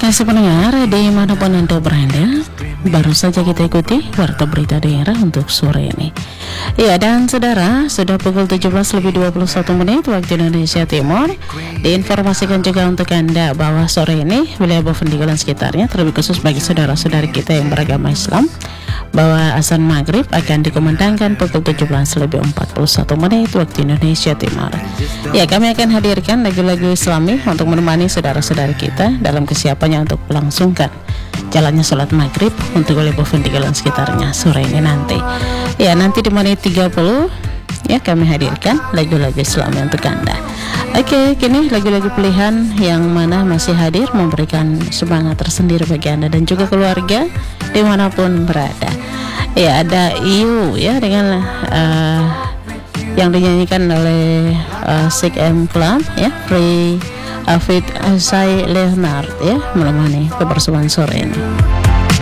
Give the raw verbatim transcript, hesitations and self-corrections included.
kasih pendengar dimanapun Anda berada, baru saja kita ikuti warta berita daerah untuk sore ini. Ya, dan saudara, sudah pukul tujuh belas lebih dua puluh satu menit waktu Indonesia Timur. Diinformasikan juga untuk Anda bahwa sore ini wilayah Bovendigul dan sekitarnya, terlebih khusus bagi saudara-saudari kita yang beragama Islam, bahwa azan maghrib akan dikumandangkan pukul tujuh belas lebih empat puluh satu menit waktu Indonesia Timur. Ya, kami akan hadirkan lagu-lagu Islami untuk menemani saudara-saudari kita dalam kesiapannya untuk melangsungkan jalannya sholat maghrib untuk wilayah Bovendigul dan sekitarnya sore ini nanti. Ya, nanti di menit tiga puluh ya kami hadirkan lagu-lagu Islami untuk Anda. Oke, kini lagu-lagu pilihan yang mana masih hadir memberikan semangat tersendiri bagi Anda dan juga keluarga dimanapun berada. Ya, ada Iu ya dengan uh, yang dinyanyikan oleh uh, Sik M Club ya, Free Afid Sai Leonard ya menemani kebersamaan sore ini.